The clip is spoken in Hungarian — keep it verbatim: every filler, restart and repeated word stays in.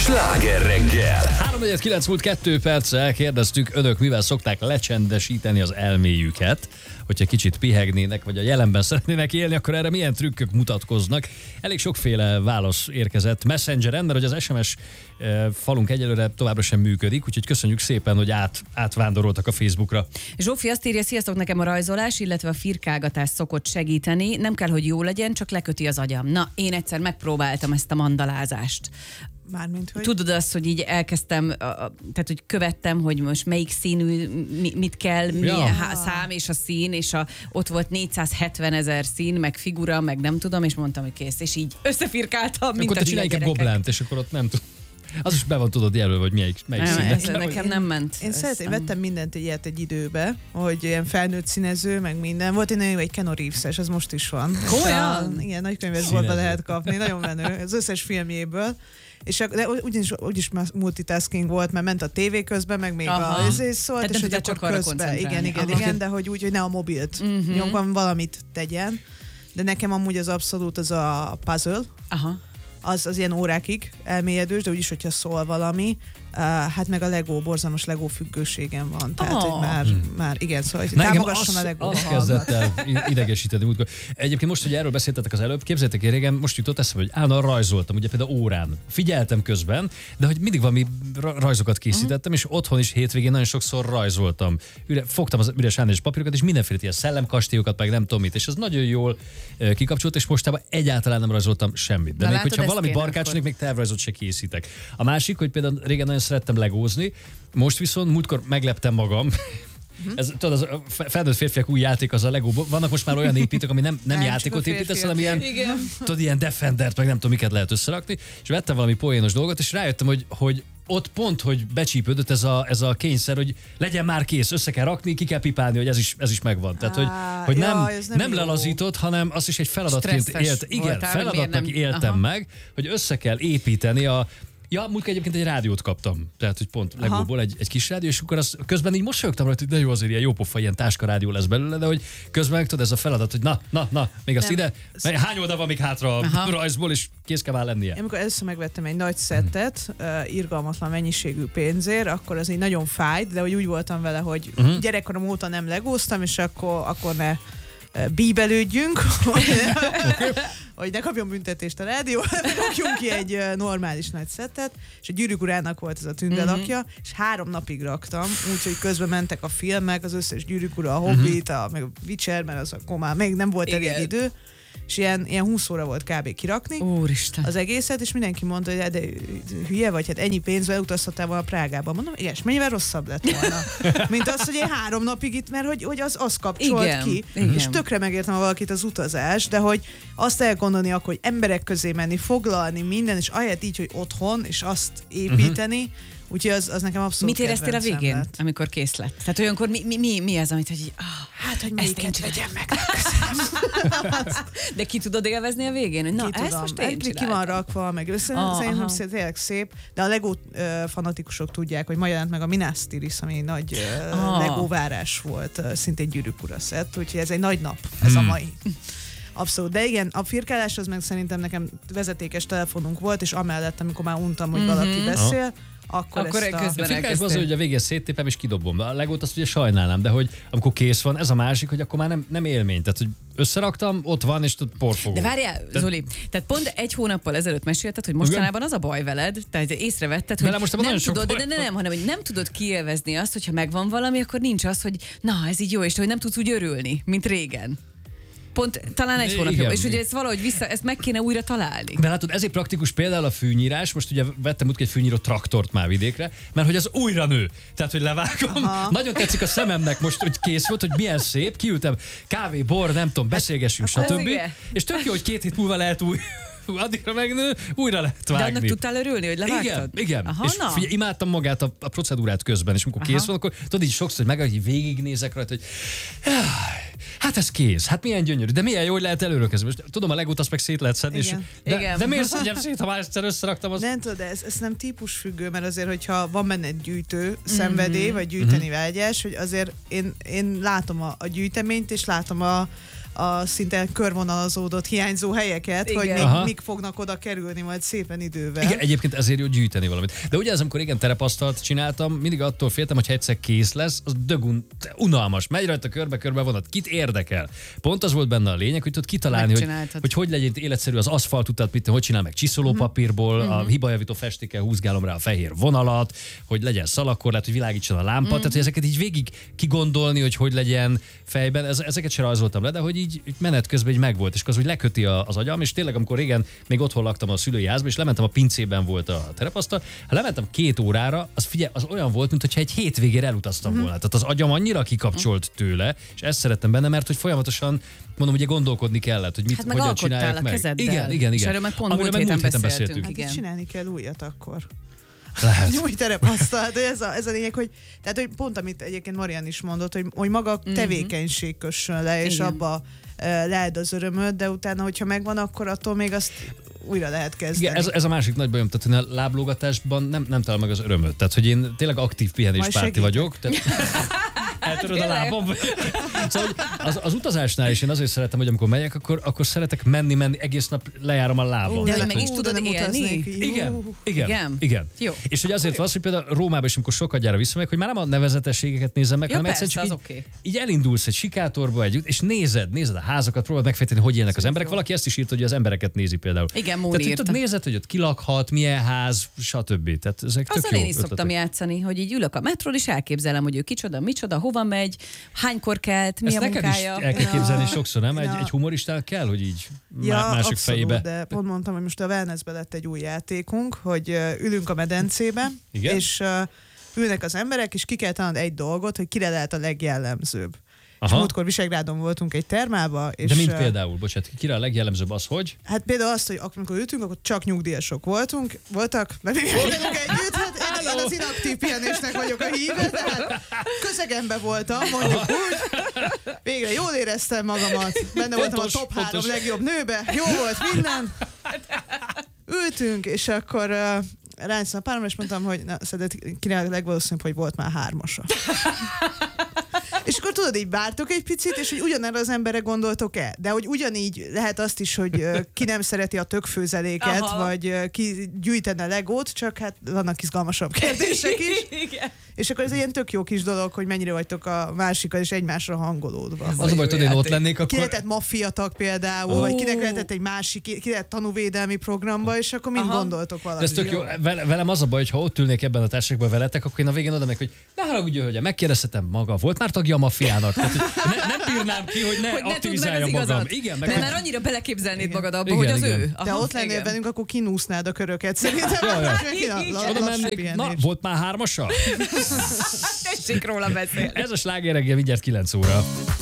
Sláger reggel! három negyvenkilenc múlt kettő perccel kérdeztük, önök mivel szokták lecsendesíteni az elméjüket, hogyha kicsit pihegnének, vagy a jelenben szeretnének élni, akkor erre milyen trükkök mutatkoznak. Elég sokféle válasz érkezett Messengeren, mert hogy az es em es e, falunk egyelőre továbbra sem működik, úgyhogy köszönjük szépen, hogy át, átvándoroltak a Facebookra. Zsófi azt írja, sziasztok, nekem a rajzolás, illetve a firkálgatás szokott segíteni. Nem kell, hogy jó legyen, csak leköti az agyam. Na, én egyszer megpróbáltam ezt a mandalázást. Mármint, hogy... Tudod azt, hogy így elkezdtem, tehát hogy követtem, hogy most melyik színű, mit kell, milyen Ja. szám és a szín, és a, ott volt négyszázhetven ezer szín, meg figura, meg nem tudom, és mondtam, hogy kész, és így összefirkáltam, mint Akkor a te csinálj inkább goblánt, és akkor ott nem tudom. Az is be van tudod jelölve, hogy melyik, melyik Nem, színnek ez kell. nekem nem ment. Én szeretem, össze. vettem mindent egy ilyet egy időbe, hogy ilyen felnőtt színező, meg minden. Volt egy nagyon jó, egy Keanu Reeves-es, az most is van. Komolyan? Igen, nagykönyvesboltba Színező. lehet kapni, nagyon menő, az összes filmjéből. És ak- de ugyanis, úgyis multitasking volt, mert ment a tévé közben, meg még Aha. a ezért szólt, Tehát és nem hogy tudtál akkor csak arra közben, igen, koncentrálni. igen, Aha. igen, de hogy úgy, hogy ne a mobilt Mhm. nyomban valamit tegyen. De nekem amúgy az abszolút az a puzzle, Aha. az, az ilyen órákig elmélyedős, de úgyis, hogyha szól valami, uh, hát meg a Lego, borzalmas Lego függőségem van. Tehát, Oh. hogy már, már igen, szóval, hogy Na, engem támogasson az, a Lego. az kezdett el idegesíteni múltkor. Egyébként most, hogy erről beszéltetek az előbb, képzeljétek el, régen most jutott eszembe, hogy állandóan rajzoltam, ugye például órán. Figyeltem közben, de hogy mindig valami ra- rajzokat készítettem, és otthon is hétvégén nagyon sokszor rajzoltam. Üre, fogtam az üres és papírokat, és mindenféle ilyen szellemkastélyokat, meg nem tudom mit, és ez nagyon jól eh, kikapcsolt, és mostában egyáltalán nem rajzoltam semmit. De Na még látod, hogyha ezt valami kéne barkácsonik, még tervrajzot se készítek. A másik, hogy például régen nagyon szerettem legózni, most viszont múltkor megleptem magam. Ez, tudod, az a fe- felnőtt férfiak új játék az a Legóban. Vannak most már olyan építők, ami nem, nem Nem, játékot csak a építesz, férfiak. hanem ilyen, Igen. tudod, ilyen Defendert, meg nem tudom, miket lehet összerakni. És vettem valami poénos dolgot, és rájöttem, hogy, hogy ott pont, hogy becsípődött ez a, ez a kényszer, hogy legyen már kész, össze kell rakni, ki kell pipálni, hogy ez is, ez is megvan. Tehát, hogy, Á, hogy nem, jaj, ez nem, nem nem jó. lelazított, hanem azt is egy feladatként Stresszes élt. Igen, voltál, hogy feladatnak miért nem- éltem Aha. meg, hogy össze kell építeni a. Ja, múltkor egyébként egy rádiót kaptam, tehát hogy pont Legóból egy, egy kis rádió, és akkor az, közben így mosolyogtam rajta, hogy de jó, azért ilyen jópofa, ilyen táskarádió lesz belőle, de hogy közben meg tudod, ez a feladat, hogy na, na, na, még azt Nem. ide, mert hány oldal van még hátra a Aha. rajzból, és kész kell már lennie. Én amikor először megvettem egy nagy szettet, uh, irgalmatlan mennyiségű pénzért, akkor az így nagyon fájt, de hogy úgy voltam vele, hogy uh-huh. gyerekkorom óta nem legóztam, és akkor, akkor ne uh, bíbelődjünk, hogy, hogy ne kapjon büntetést a rádió, rakjunk ki egy uh, normális nagy szettet, és a Gyűrűk urának volt ez a tündelakja, uh-huh. és három napig raktam, úgyhogy közben mentek a filmek, az összes Gyűrűk ura, a Hobbit, a, meg a Witcher, mert az akkor már még nem volt elég Igen. idő, és ilyen, ilyen húsz óra volt kb. Kirakni Úristen. az egészet, és mindenki mondta, hogy de hülye vagy, hát ennyi pénzvel utazhatál volna Prágába. Mondom, igen, és mennyivel rosszabb lett volna, mint az, hogy én három napig itt, mert hogy, hogy az, az kapcsolt Igen, ki. igen. És tökre megértem a valakit az utazás, de hogy azt elgondolni akkor, hogy emberek közé menni, foglalni minden, és ahelyett így, hogy otthon, és azt építeni, uh-huh. úgyhogy az, az nekem abszolút Mit éreztél a kedvencem végén, lett. amikor kész lett? Tehát olyankor mi, mi, mi, mi az, amit, hogy ah, Hát, hogy ezt én melyiket csinálom. vegyem meg. De ki tudod élvezni a végén? Hogy na, Ki ezt tudom. most én Egy- Ki csináltam. van rakva, meg össze, Ah, szerintem aha. szé- tényleg szép, de a Lego ö, fanatikusok tudják, hogy ma jelent meg a Minas Tirith, ami egy nagy ö, Ah. Lego várás volt, ö, szintén Gyűrűk ura szett, úgyhogy ez egy nagy nap, ez a mai. Abszolút, de igen, a firkálás az meg szerintem nekem vezetékes telefonunk volt, és amellett, amikor már untam, hogy valaki beszél, akkor, Akkor ezt a... közben A firkálásban az, elkezdtél. hogy a végén széttépem és kidobom. A Legót azt ugye sajnálnám, de hogy amikor kész van, ez a másik, hogy akkor már nem, nem élmény. Tehát, hogy összeraktam, ott van, és tudod, porfogó. De várjál, Zoli, tehát pont egy hónappal ezelőtt mesélted, hogy mostanában az a baj veled, tehát észrevetted, hogy Velem mostában nem nagyon sok tudod, baj de nem, van. hanem hogy nem tudod kiélvezni azt, hogyha megvan valami, akkor nincs az, hogy na, ez így jó, és hogy nem tudsz úgy örülni, mint régen. Pont talán egy Igen. hónapja, és ugye ezt valahogy vissza, ezt meg kéne újra találni. De látod, ezért praktikus például a fűnyírás. Most ugye vettem úgy egy fűnyíró traktort már vidékre, mert hogy az újra nő. Tehát, hogy levágom. Aha. Nagyon tetszik a szememnek most, hogy kész volt, hogy milyen szép. Kiültem, kávé, bor, nem tudom, beszélgessünk, Ez stb. igen. És tök jó, hogy két hét múlva lehet új, addigra megnő, újra lehet De vágni. annak tudtál örülni, hogy levágtad? Igen, igen. Aha, és na. figyelj, imádtam magát a, a procedúrát közben, és amikor Aha. kész van, akkor tudod így sokszor, hogy meg, hogy végignézek rajta, hogy jaj, hát ez kész, hát milyen gyönyörű, de milyen jó, hogy lehet előről kezdeni. Most tudom, a Legót azt meg szét lehet szedni, és Igen. de, Igen. de miért szedjem szét, ha már egyszer összeraktam, az... Nem tudod, ez, ez nem típusfüggő, mert azért, hogyha van benne egy gyűjtő szenvedély, vagy gyűjteni vágyás, hogy azért én, én látom a, a gyűjteményt, és látom a, a szinte körvonalazódott hiányzó helyeket, Igen. hogy még, Aha. mik fognak oda kerülni majd szépen idővel. Igen, egyébként ezért jó gyűjteni valamit. De ugye ez, amikor igen terepasztalt csináltam, mindig attól féltem, hogy ha egyszer kész lesz, az dögun, unalmas. Megy rajta körbe-körbe vonat. Kit érdekel? Pont az volt benne a lényeg, hogy tudod kitalálni, hogy, Megcsináltad. hogy hogy legyen életszerű az aszfaltutat, mit, hogy csinál meg csiszolópapírból, Mhm. a hibajavító festékkel húzgálom rá a fehér vonalat, hogy legyen szalagkorlát, hogy világítson a lámpa. Mhm. Tehát, hogy ezeket így végig kigondolni, hogy hogy legyen fejben. Ez, ezeket se rajzoltam le, de hogy így, így menet közben így megvolt, és az úgy leköti a, az agyam, és tényleg, amikor régen még otthon laktam a szülői házban, és lementem a pincében volt a terepasztal, ha lementem két órára, az figyelj, az olyan volt, mintha egy hétvégére elutaztam Mhm. volna. Tehát az agyam annyira kikapcsolt tőle, és ezt szerettem benne, mert hogy folyamatosan, mondom, ugye gondolkodni kellett, hogy mit, Hát meg hogyan alkottál csinálják a meg. kezeddel. Igen, igen, És igen. erről meg pont Amiről múlt meg héten beszéltünk. Hát Igen. itt csinálni kell újat akkor. Lehet. Új terepasztal, de ez a, ez a lényeg, hogy, tehát, hogy pont amit egyébként Marian is mondott, hogy, hogy maga a tevékenység kössön le, és Igen. abba e, lehet az örömöd, de utána, hogyha megvan, akkor attól még azt újra lehet kezdeni. Igen, ez, ez a másik nagy bajom, tehát én a láblógatásban nem, nem találom meg az örömöt. Tehát, hogy én tényleg aktív Majd pihenéspárti segítek. vagyok. Tehát eltöröd a lábam. Szóval hogy az, az utazásnál is én azért szeretem, hogy amikor megyek, akkor, akkor szeretek menni, menni, egész nap lejárom a lábam. De Tehát, hogy meg is Ú, tudod de nem élni? utaznék így. igen, Ú. igen, Igen? igen. Jó. És hogy azért van az, hogy például Rómában is, amikor sokat gyára visszamegyek, hogy már nem a nevezetességeket nézem meg, Ja, hanem persze, egyszerűen csak az így, oké. így elindulsz egy sikátorba együtt, és nézed, nézed a házakat, próbálod megfejteni, hogy élnek az emberek. Valaki ezt is írt, hogy az embereket nézi például. Igen, Móri Tehát, hogy írta. tudod, nézed, hogy ott kilakhat, milyen ház, stb. Tehát ezek tök Azzal jó én is szoktam ötletek. játszani, hogy így ülök a metrón, és elképzelem, hogy ő kicsoda, micsoda, hova megy, hánykor kelt, mi Ezt a neked munkája. is el kell képzelni Ja. sokszor, nem? Egy, Ja. egy humoristának kell, hogy így Ja, má- másik abszolút, fejébe. de pont mondtam, hogy most a wellnessbe lett egy új játékunk, hogy ö, ülünk a medencébe, Igen? és uh, ülnek az emberek, és ki kell találnod egy dolgot, hogy kire lehet a legjellemzőbb. És Aha. múltkor Visegrádon voltunk egy termába, és De mint ö, például, bocsánat, kire a legjellemzőbb az, hogy? hát például azt, hogy amikor ültünk, akkor csak nyugdíjasok voltunk, voltak, mert mi voltunk együtt, hát én, én az inaktív pihenésnek vagyok a híve, tehát közegembe voltam, mondjuk úgy, végre jól éreztem magamat, benne voltam Pontos, a top három pontos. legjobb nőbe, jó volt minden, ültünk, és akkor uh, rányszom a páromra, és mondtam, hogy na, szerinted kinek a legvalószínűbb, hogy volt már hármasa. És akkor tudod, így vártok egy picit, és hogy ugyanerre az emberre gondoltok el. De hogy ugyanígy lehet azt is, hogy ö, ki nem szereti a tökfőzeléket, Aha. vagy ö, ki gyűjtene legót, csak hát vannak izgalmasabb kérdések is. Igen. És akkor ez egy ilyen tök jó kis dolog, hogy mennyire vagytok a másikkal, és egymásra hangolódva. Az a baj, tudod, én ott lennék, Ki akkor... lehetett maffiatag például, Ó. vagy kinek lehetett egy másik, ki ki lehet tanúvédelmi programba, és akkor mind Aha. gondoltok De valamit. ez tök jó. Vele- Velem az a baj, hogy ha ott ülnék ebben a társaságban veletek, akkor én a végén oda meg, hogy ne haragudj, hogy megkérdezhetem maga, volt már tagja a maffiának? Tehát, hogy ne, nem bírnám ki, hogy ne Hogy ne tudd meg aktivizáljam az magam. igazat. Igen, meg De hogy- már annyira beleképzelnéd Igen. magad abba, Igen, hogy az igen. ő. De Aha, ott lennél igen. velünk, akkor kinúsznád a köröket szerintem. Ja, ja. Ki a- Igen. la- Oda lassú mennék, na, pihenés. volt már hármasa? Tessék róla beszélni. Ez a sláger reggel, mindjárt kilenc óra.